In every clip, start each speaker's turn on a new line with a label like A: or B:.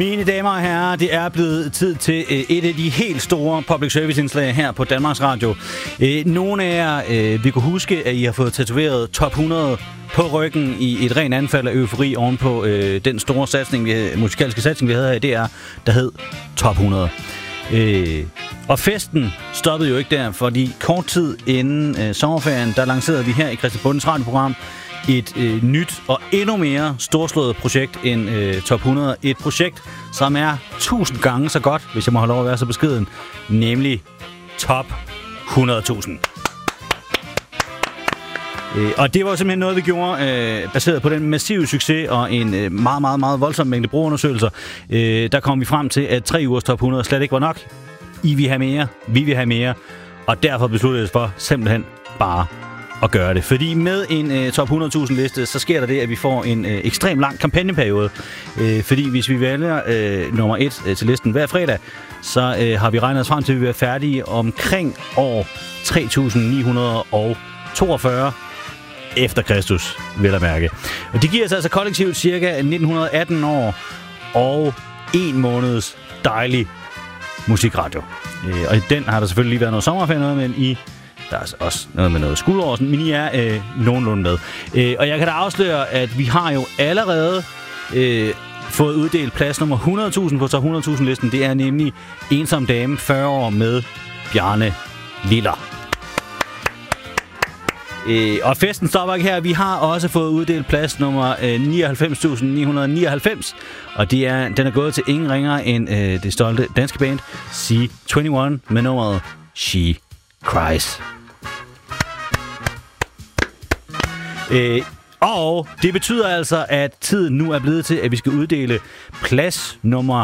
A: Mine damer og herrer, det er blevet tid til et af de helt store public service-indslag her på Danmarks Radio. Nogle af jer vil kunne huske, at I har fået tatoveret top 100 på ryggen i et rent anfald af eufori ovenpå den store musikalske satsning, vi havde her i DR, der hed Top 100. Og festen stoppede jo ikke der, fordi kort tid inden sommerferien, der lancerede vi her i Christian Bundens radioprogram et nyt og endnu mere storslået projekt end Top 100. Et projekt, som er 1000 gange så godt, hvis jeg må have lov at være så beskeden, nemlig Top 100.000. Og det var simpelthen noget, vi gjorde, baseret på den massive succes og en meget, meget, meget voldsom mængde brugerundersøgelser. Der kom vi frem til, at 3 ugers Top 100 slet ikke var nok. I vil have mere, vi vil have mere, og derfor besluttede vi os for simpelthen bare at gøre det. Fordi med en top 100.000 liste, så sker der det, at vi får en ekstrem lang kampagneperiode. Fordi hvis vi vælger nummer 1 til listen hver fredag, så har vi regnet os frem til, at vi er færdige omkring år 3942 efter Kristus, vil jeg mærke. Og det giver os altså kollektivt cirka 1918 år og 1 måneds dejlig musikradio. Og i den har der selvfølgelig lige været noget sommerferie noget, men der er også noget med noget skudår, men I er nogenlunde med. Og jeg kan da afsløre, at vi har jo allerede fået uddelt plads nummer 100.000 på top 100.000 listen. Det er nemlig Ensom Dame 40 år med Bjarne Liller. Og festen stopper ikke her. Vi har også fået uddelt plads nummer 99.999. Og den er gået til ingen ringere end det stolte danske band C21 med nummeret She Cries. Og det betyder altså, at tiden nu er blevet til, at vi skal uddele plads nummer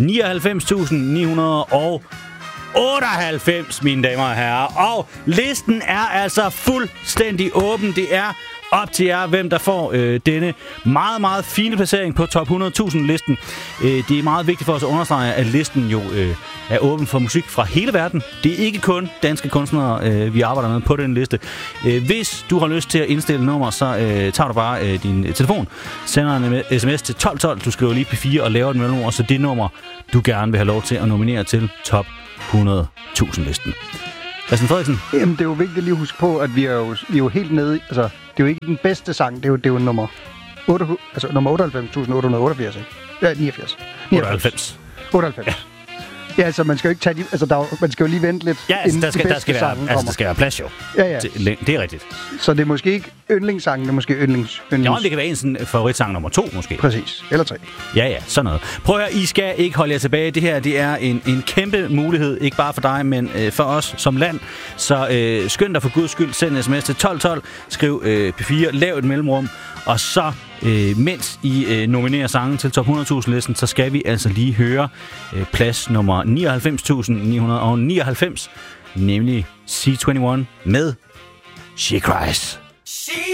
A: 99.998, mine damer og herrer. Og listen er altså fuldstændig åben. Det er op til jer, hvem der får denne meget, meget fine placering på top 100.000-listen. Det er meget vigtigt for os at understrege, at listen jo er åben for musik fra hele verden. Det er ikke kun danske kunstnere, vi arbejder med på den liste. Hvis du har lyst til at indstille nummer, så tager du bare din telefon, sender en sms til 1212, du skriver lige P4 og laver et mellemord, så det nummer, du gerne vil have lov til at nominere til top 100.000-listen. Christian Frederiksen?
B: Jamen, det er jo vigtigt lige at huske på, at vi er jo helt nede. Altså, det er jo ikke den bedste sang. Det er jo nummer 98.888. Ja, 89.
A: 98.
B: 98. Ja, altså, man skal jo ikke tage man skal jo lige vente lidt,
A: ja, altså, der skal være plads, jo.
B: Ja.
A: Det er rigtigt.
B: Så det er måske ikke yndlingssangen, det er måske yndlings.
A: Ja, det kan være en sådan favoritsang nummer 2, måske.
B: Præcis. Eller 3.
A: Ja, sådan noget. Prøv at høre, I skal ikke holde jer tilbage. Det her, det er en kæmpe mulighed, ikke bare for dig, men for os som land. Så skynd dig for guds skyld, send en sms til 1212, skriv P4, lav et mellemrum, og så mens I nominerer sangen til top 100.000-listen, så skal vi altså lige høre plads nummer 99.999, nemlig C21 med She Cries.